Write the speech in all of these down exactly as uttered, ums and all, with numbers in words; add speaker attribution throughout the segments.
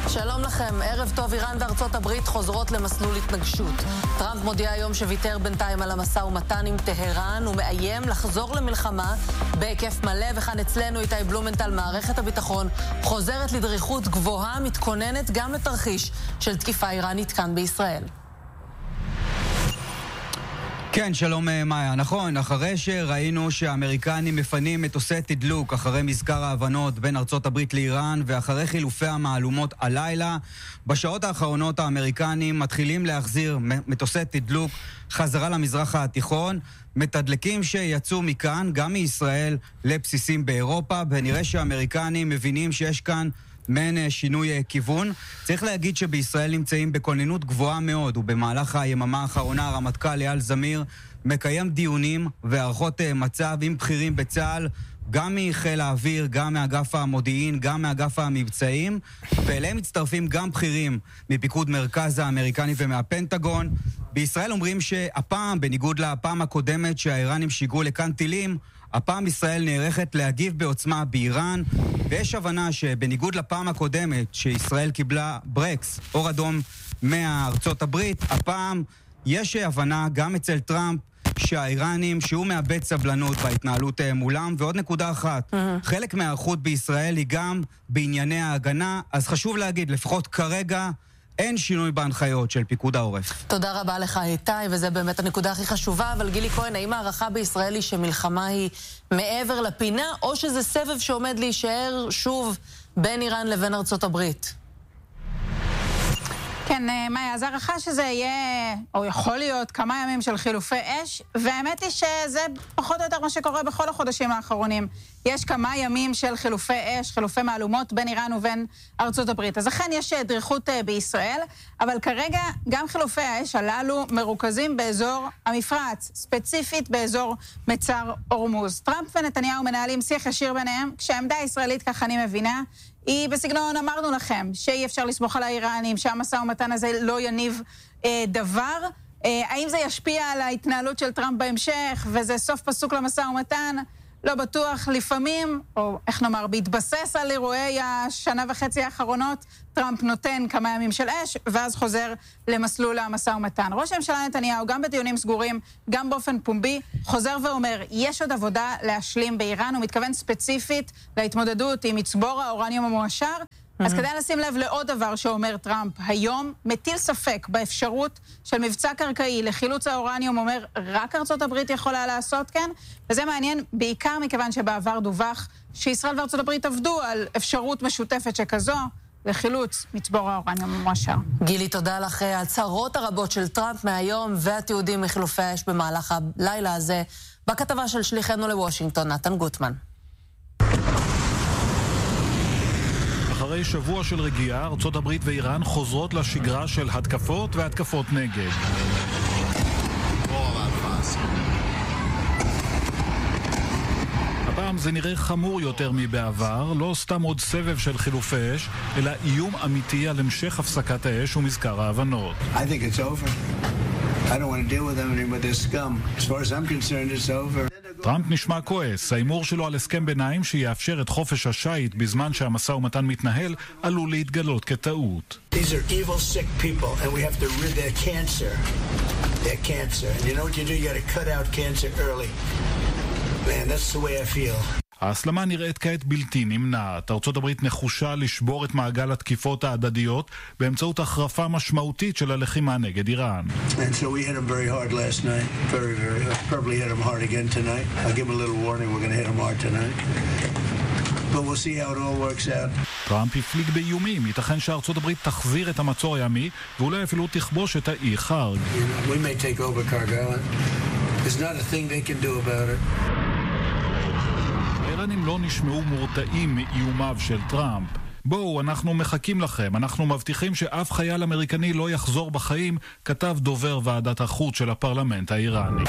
Speaker 1: שלום לכם, ערב טוב. איראן וארצות הברית חוזרות למסלול התנגשות. טראמפ מודיע היום שוויתר בינתיים על המשא ומתן עם טהרן ומאיים לחזור למלחמה בהיקף מלא. וכאן אצלנו איתי בלומנטל, מערכת הביטחון חוזרת לדריכות גבוהה, מתכוננת גם לתרחיש של תקיפה איראנית כאן בישראל.
Speaker 2: כן, שלום מאיה. נכון, אחרי שראינו שהאמריקנים מפנים מטוסי תדלוק אחרי מזכר ההבנות בין ארצות הברית לאיראן ואחרי חילופי המעלומות הלילה, בשעות האחרונות האמריקנים מתחילים להחזיר מטוסי תדלוק חזרה למזרח התיכון, מתדלקים שיצאו מכאן, גם מישראל, לבסיסים באירופה, ונראה שהאמריקנים מבינים שיש כאן מעין שינוי כיוון. צריך להגיד שבישראל נמצאים בכוננות גבוהה מאוד, ובמהלך היממה האחרונה הרמטכ"ל אייל זמיר מקיים דיונים והערכות מצב עם בכירים בצה"ל, גם מחיל האוויר, גם מאגף המודיעין, גם מאגף המבצעים, ואליהם מצטרפים גם בכירים מפיקוד מרכז האמריקני ומהפנטגון. בישראל אומרים שהפעם, בניגוד לפעם הקודמת שהאיראנים שיגרו לכאן טילים, הפעם ישראל נערכת להגיב בעוצמה באיראן, ויש הבנה שבניגוד לפעם הקודמת שישראל קיבלה ברקס, אור אדום מארצות הברית, הפעם יש הבנה גם אצל טראמפ שהאיראנים, שהוא מאבד סבלנות בהתנהלות מולם. ועוד נקודה אחת, mm-hmm. חלק מהערכות בישראל היא גם בענייני ההגנה, אז חשוב להגיד, לפחות כרגע אין שינוי בהנחיות של פיקוד העורף.
Speaker 1: תודה רבה לך איתי, וזה באמת הנקודה הכי חשובה. אבל גילי כהן, האם הערכה בישראל היא שמלחמה היא מעבר לפינה, או שזה סבב שעומד להישאר שוב בין איראן לבין ארצות הברית?
Speaker 3: כן, מאיה, אז הערכה שזה יהיה, או יכול להיות, כמה ימים של חילופי אש, והאמת היא שזה פחות או יותר מה שקורה בכל החודשים האחרונים. יש כמה ימים של חילופי אש, חילופי מהלומות בין איראן ובין ארצות הברית. אז אכן יש דריכות בישראל, אבל כרגע גם חילופי האש הללו מרוכזים באזור המפרץ, ספציפית באזור מצר הורמוז. טראמפ ונתניהו מנהלים שיח ישיר ביניהם, כשהעמדה הישראלית, כך אני מבינה, היא בסגנון, אמרנו לכם, שאי אפשר לסמוך על האיראנים, שהמשא ומתן הזה לא יניב אה, דבר. אה, האם זה ישפיע על ההתנהלות של טראמפ בהמשך, וזה סוף פסוק למשא ומתן? לא בטוח. לפעמים, או איך נאמר, בהתבסס על אירועי השנה וחצי האחרונות, טראמפ נותן כמה ימים של אש, ואז חוזר למסלול המשא ומתן. ראש הממשלה נתניהו, גם בדיונים סגורים, גם באופן פומבי, חוזר ואומר, יש עוד עבודה להשלים באיראן, הוא מתכוון ספציפית להתמודדות עם מצבור האורניום המועשר. אז כדאי לשים לב לעוד דבר שאומר טראמפ היום, מטיל ספק באפשרות של מבצע קרקעי לחילוץ האורניום, אומר רק ארצות הברית יכולה לעשות כן, וזה מעניין בעיקר מכיוון שבעבר דווח שישראל וארצות הברית עבדו על אפשרות משותפת שכזו לחילוץ מצבור האורניום המועשר.
Speaker 1: גילי, תודה לך. הצהרות הרבות של טראמפ מהיום והתיעודים מחילופי האש במהלך הלילה הזה בכתבה של שליחנו לוושינגטון, נתן גוטמן.
Speaker 4: אחרי שבוע של רגיעה, ארצות הברית ואיראן חוזרות לשגרה של התקפות והתקפות נגד. הפעם זה נראה חמור יותר מבעבר, לא סתם עוד סבב של חילופי אש, אלא איום אמיתי על המשך הפסקת האש ומזכר ההבנות.
Speaker 5: I think it's over. I don't want to deal with them anymore with this scum. As far as I'm concerned, it's over.
Speaker 4: טראמפ נשמע כועס. האימור שלו על הסכם ביניים שיאפשר את חופש השייט בזמן שהמשא ומתן מתנהל עלול להתגלות כטעות.
Speaker 5: These are evil, sick people, and we have to rid their cancer. Their cancer. And you know what you do? You got to cut out cancer early. Man, that's the way I feel.
Speaker 4: ההסלמה נראית כעת בלתי נמנעת. ארצות הברית נחושה לשבור את מעגל התקיפות ההדדיות באמצעות החרפה משמעותית של הלחימה נגד איראן.
Speaker 5: And so we hit them very hard last night. Very, very hard. Probably hit them hard again tonight. I'll give them a little warning. We're going to hit them hard tonight. But we'll see how it all works out.
Speaker 4: טראמפ הפליג באיומים. ייתכן שארצות הברית תחזיר את המצור הימי ואולי אפילו תכבוש את האי חארג.
Speaker 5: You know, we may take over Cargill. There's not a thing they can do about it.
Speaker 4: האיראנים לא נשמעו מורתעים מאיומיו של טראמפ. בואו, אנחנו מחכים לכם, אנחנו מבטיחים שאף חייל אמריקני לא יחזור בחיים, כתב דובר ועדת החוץ של הפרלמנט האיראני.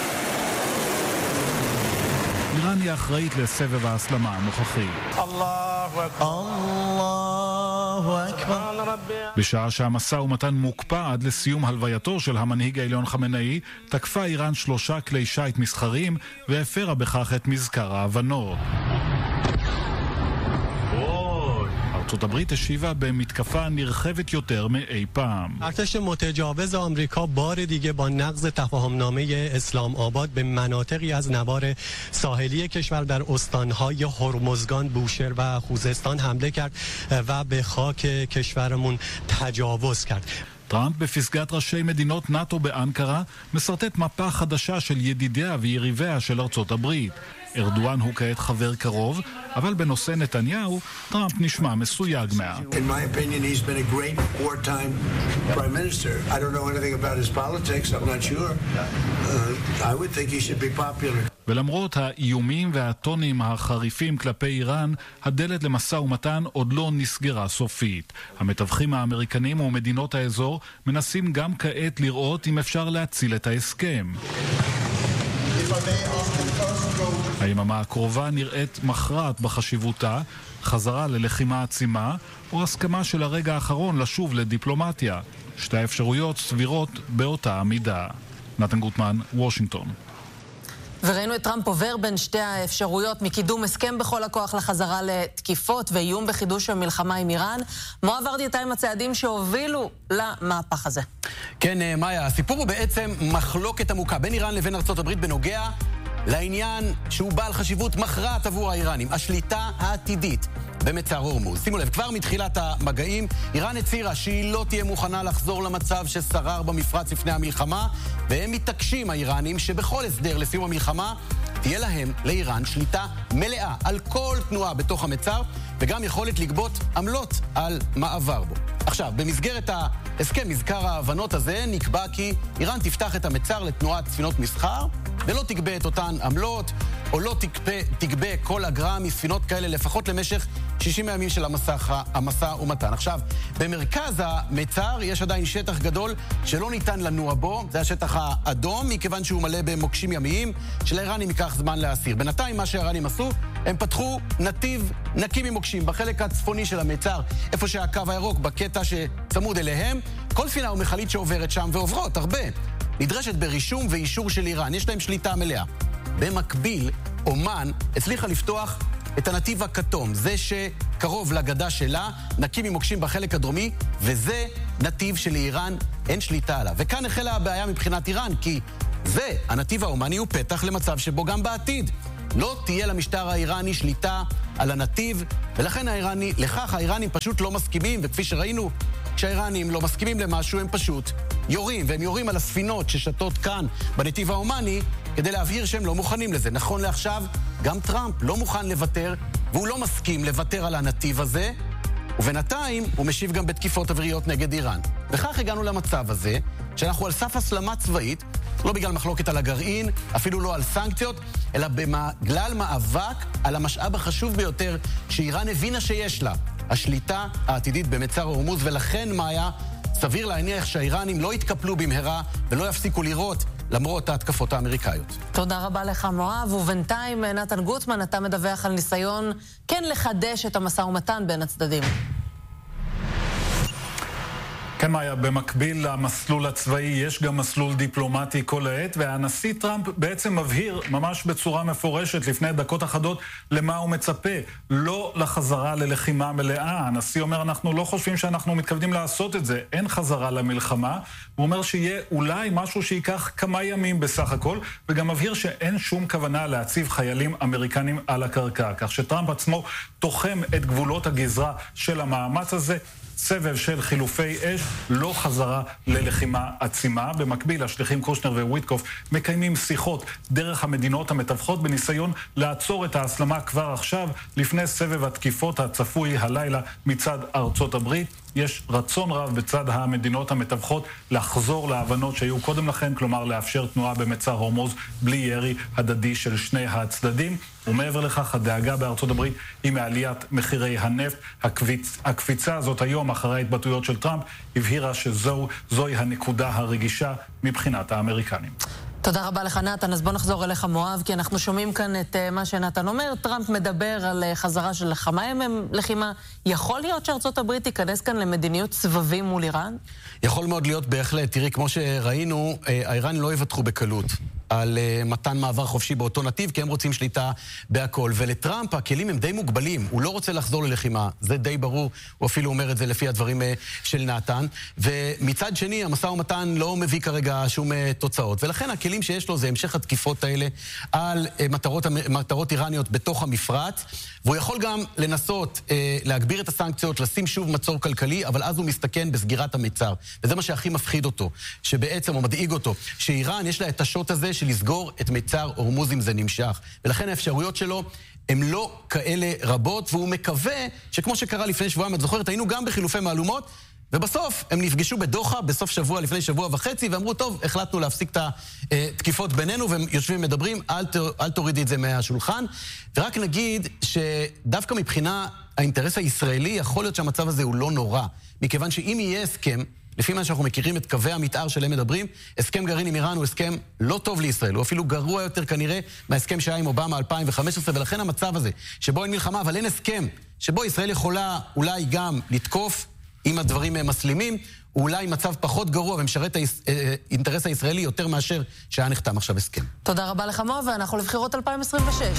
Speaker 4: איראן היא אחראית לסבב ההסלמה הנוכחי.
Speaker 5: אללהו אכבר. אללהו אכבר.
Speaker 4: בשעה שהמשא ומתן מוקפא עד לסיום הלווייתו של המנהיג העליון חמינאי, תקפה איראן שלושה כלי שייט מסחריים והפרה בכך את מזכר ההבנות. ארצות הברית השיבה במתקפה נרחבת יותר מאי פעם.
Speaker 6: ارتش متجاوز آمریکا بار دیگه با نقض تفاهمنامه اسلام آباد به مناطقی از نوار ساحلی کشور در استانهای هرمزگان، بوشهر و خوزستان حمله کرد و به خاک کشورمون تجاوز کرد.
Speaker 4: טראמפ בפסגת ראשי מדינות נאטו באנקרה מסרטט מפה חדשה של ידידיה ויריביה של ארצות הברית. ארדואן הוא כעת חבר קרוב, אבל בנושא נתניהו טראמפ נשמע מסויג מעט.
Speaker 5: In my opinion, he's been a great wartime prime minister. I don't know anything about his politics, I'm not sure. Uh, I would think he should be popular.
Speaker 4: ולמרות האיומים והטונים החריפים כלפי איראן, הדלת למשא ומתן עוד לא נסגרה סופית. המתווכים האמריקנים ומדינות האזור מנסים גם כעת לראות אם אפשר להציל את ההסכם. היממה הקרובה נראית מכרעת בחשיבותה, חזרה ללחימה עצימה, או הסכמה של הרגע האחרון לשוב לדיפלומטיה. שתי האפשרויות סבירות באותה המידה. נתן גוטמן, וושינגטון.
Speaker 1: וראינו את טראמפ עובר בין שתי האפשרויות, מקידום הסכם בכל הכוח לחזרה לתקיפות ואיום בחידוש המלחמה עם איראן. מואב ורדי עם הצעדים שהובילו למהפך הזה.
Speaker 7: כן, מאיה, הסיפור הוא בעצם מחלוקת עמוקה בין איראן לבין ארצות הברית בנוגע לעניין שהוא בעל חשיבות מכרעת עבור האיראנים, השליטה העתידית במצר הורמוז. שימו לב, כבר מתחילת המגעים, איראן הצהירה שהיא לא תהיה מוכנה לחזור למצב ששרר במפרץ לפני המלחמה, והם מתעקשים האיראנים שבכל הסדר לסיום המלחמה תהיה להם, לאיראן, שליטה מלאה על כל תנועה בתוך המצר, וגם יכולת לגבות עמלות על מעבר בו. עכשיו, במסגרת ההסכם מזכר ההבנות הזה, נקבע כי איראן תפתח את המצר לתנועת ספינות מסחר, ולא תגבה את אותן עמלות, או לא תגבה, תגבה כל אגרה מספינות כאלה, לפחות למשך שישים ימים של המסע, המסע ומתן. עכשיו, במרכז המצר יש עדיין שטח גדול שלא ניתן לנוע בו, זה השטח האדום, מכיוון שהוא מלא במוקשים ימיים, שלאיראנים ייקח זמן להסיר. בינתיים מה שהאיראנים עשו, הם פתחו נתיב נקי ממוקשים בחלק הצפוני של המצר, איפה שהקו הירוק, בקטע שצמוד אליהם, כל ספינה ומכלית שעוברת שם, ועוברות הרבה, נדרשת ברישום ואישור של איראן, יש להם שליטה מלאה. במקביל, אומן הצליחה לפתוח את הנתיב הכתום, זה שקרוב לגדה שלה, נקי ממוקשים בחלק הדרומי, וזה נתיב שלאיראן אין שליטה עליו. וכאן החלה הבעיה מבחינת איראן, כי זה, הנתיב האומני, הוא פתח למצב שבו גם בעתיד לא תהיה למשטר האיראני שליטה על הנתיב, ולכן האיראני, לכך האיראנים פשוט לא מסכימים, וכפי שראינו, כשהאיראנים לא מסכימים למשהו, הם פשוט יורים, והם יורים על הספינות ששתות כאן בנתיב האומני, כדי להבהיר שהם לא מוכנים לזה. נכון לעכשיו, גם טראמפ לא מוכן לוותר, והוא לא מסכים לוותר על הנתיב הזה, ובינתיים הוא משיב גם בתקיפות אוויריות נגד איראן. וכך הגענו למצב הזה, שאנחנו על סף הסלמה צבאית, לא בגלל מחלוקת על הגרעין, אפילו לא על סנקציות, אלא בגלל מאבק על המשאב החשוב ביותר שאיראן הבינה שיש לה, השליטה העתידית במצר הורמוז, ולכן מאיה, סביר להניח שהאיראנים לא יתקפלו במהרה ולא יפסיקו לירות למרות ההתקפות האמריקאיות.
Speaker 1: תודה רבה לך מואב, ובינתיים נתן גוטמן, אתה מדווח על ניסיון כן לחדש את המשא ומתן בין הצדדים.
Speaker 4: כן, מאיה, במקביל למסלול הצבאי יש גם מסלול דיפלומטי כל העת, והנשיא טראמפ בעצם מבהיר ממש בצורה מפורשת לפני דקות אחדות למה הוא מצפה, לא לחזרה ללחימה מלאה. הנשיא אומר, אנחנו לא חושבים שאנחנו מתכוונים לעשות את זה, אין חזרה למלחמה. הוא אומר שיהיה אולי משהו שיקח כמה ימים בסך הכל, וגם מבהיר שאין שום כוונה להציב חיילים אמריקנים על הקרקע, כך שטראמפ עצמו תוחם את גבולות הגזרה של המאמץ הזה, סבב של חילופי אש, לא חזרה ללחימה עצימה. במקביל, השליחים קושנר וויטקוף מקיימים שיחות דרך המדינות המתווכות בניסיון לעצור את ההסלמה כבר עכשיו, לפני סבב התקיפות הצפוי הלילה מצד ארצות הברית. יש רצון רב בצד המדינות המתווכות לחזור להבנות שהיו קודם לכן, כלומר לאפשר תנועה במצר הורמוז בלי ירי הדדי של שני הצדדים. ומעבר לכך, הדאגה בארצות הברית היא מעליית מחירי הנפט. הקפיצ... הקפיצה הזאת היום, אחרי ההתבטאויות של טראמפ, הבהירה שזוהי הנקודה הרגישה מבחינת האמריקנים.
Speaker 1: תודה רבה לך נתן, אז בוא נחזור אליך מואב, כי אנחנו שומעים כאן את uh, מה שנתן אומר. טראמפ מדבר על uh, חזרה של כמה ימים לחימה. יכול להיות שארצות הברית תיכנס כאן למדיניות סבבים מול איראן?
Speaker 7: יכול מאוד להיות בהחלט. תראי, כמו שראינו, האיראנים לא יוותרו בקלות. על uh, מתן מעבר חופשי באותו נתיב, כי הם רוצים שליטה בהכל. ולטראמפ הכלים הם די מוגבלים, הוא לא רוצה לחזור ללחימה, זה די ברור, הוא אפילו אומר את זה לפי הדברים uh, של נתן. ומצד שני, המשא ומתן לא מביא כרגע שום uh, תוצאות, ולכן הכלים שיש לו זה המשך התקיפות האלה על uh, מטרות, מטרות איראניות בתוך המפרץ, והוא יכול גם לנסות uh, להגביר את הסנקציות, לשים שוב מצור כלכלי, אבל אז הוא מסתכן בסגירת המצר. וזה מה שהכי מפחיד אותו, שבעצם הוא מדאיג אותו, שאיראן יש לה את השוט הזה של לסגור את מצר הורמוז אם זה נמשך. ולכן האפשרויות שלו הן לא כאלה רבות, והוא מקווה שכמו שקרה לפני שבועיים, את זוכרת, היינו גם בחילופי מהלומות, ובסוף הם נפגשו בדוחה בסוף שבוע, לפני שבוע וחצי, ואמרו, טוב, החלטנו להפסיק את התקיפות בינינו, והם יושבים ומדברים, אל, אל תורידי את זה מהשולחן. ורק נגיד שדווקא מבחינה האינטרס הישראלי, יכול להיות שהמצב הזה הוא לא נורא, מכיוון שאם יהיה הסכם, לפי מה שאנחנו מכירים את קווי המתאר שלהם מדברים, הסכם גרעין עם איראן הוא הסכם לא טוב לישראל, הוא אפילו גרוע יותר כנראה מההסכם שהיה עם אובמה אלפיים וחמש עשרה, ולכן המצב הזה, שבו אין מלחמה, אבל אין הסכם, שבו ישראל יכולה אולי גם לתקוף, אם הדברים מסלימים, הוא אולי מצב פחות גרוע ומשרת האינטרס הישראלי יותר מאשר שהיה נחתם עכשיו הסכם.
Speaker 1: תודה רבה לך מו, ואנחנו לבחירות אלפיים עשרים ושש.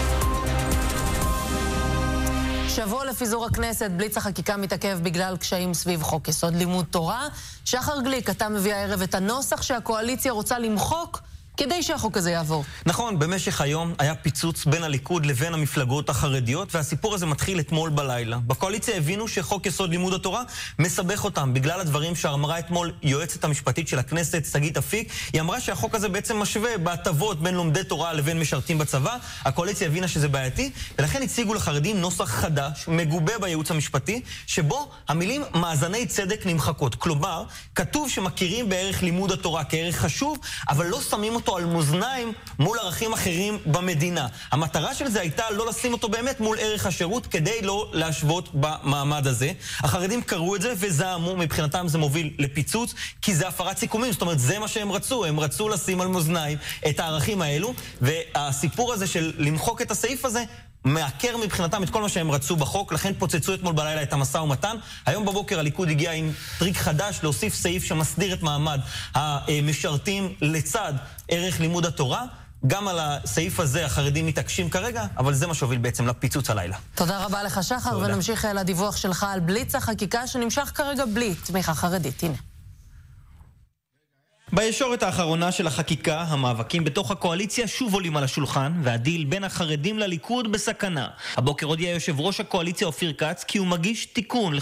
Speaker 1: שבוע לפיזור הכנסת, בליץ החקיקה מתעכב בגלל קשיים סביב חוק יסוד לימוד תורה. שחר גליק, אתה מביא הערב את הנוסח שהקואליציה רוצה למחוק כדי שהחוק הזה יעבור.
Speaker 8: נכון, במשך היום היה פיצוץ בין הליכוד לבין המפלגות החרדיות, והסיפור הזה מתחיל אתמול בלילה. בקואליציה הבינו שחוק יסוד לימוד התורה מסבך אותם, בגלל הדברים שאמרה אתמול יועצת המשפטית של הכנסת, שגית אפיק. היא אמרה שהחוק הזה בעצם משווה בהטבות בין לומדי תורה לבין משרתים בצבא. הקואליציה הבינה שזה בעייתי, ולכן הציגו לחרדים נוסח חדש, מגובה בייעוץ המשפטי, שבו המילים מאזני צדק נמחקות. כלומר, כתוב שמכירים בערך לימוד התורה כערך חשוב, אבל לא שמים אותו על מאזניים מול ערכים אחרים במדינה. המטרה של זה הייתה לא לשים אותו באמת מול ערך השירות, כדי לא להשוות במעמד הזה. החרדים קראו את זה וזעמו, מבחינתם זה מוביל לפיצוץ, כי זה הפרת סיכומים, זאת אומרת, זה מה שהם רצו, הם רצו לשים על מאזניים את הערכים האלו, והסיפור הזה של למחוק את הסעיף הזה, מעקר מבחינתם את כל מה שהם רצו בחוק, לכן פוצצו אתמול בלילה את המשא ומתן. היום בבוקר הליכוד הגיע עם טריק חדש, להוסיף סעיף שמסדיר את מעמד המשרתים לצד ערך לימוד התורה. גם על הסעיף הזה החרדים מתעקשים כרגע, אבל זה מה שהוביל בעצם לפיצוץ הלילה.
Speaker 1: תודה רבה לך שחר, ונמשיך לדיווח שלך על בליץ החקיקה שנמשך כרגע בלי תמיכה חרדית. הנה.
Speaker 8: בישורת האחרונה של החקיקה, המאבקים בתוך הקואליציה שוב עולים על השולחן, והדיל בין החרדים לליכוד בסכנה. הבוקר הודיע יושב ראש הקואליציה אופיר כץ כי הוא מגיש תיקון